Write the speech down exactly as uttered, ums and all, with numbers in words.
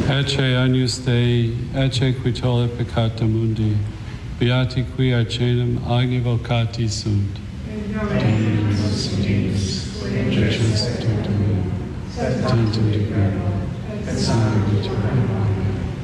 Ecce agnus Dei, ecce qui tollit peccata mundi, beati qui arcenum agni vocati sunt. Dominus Deus, Deus, Tantum Deo, et sanguitum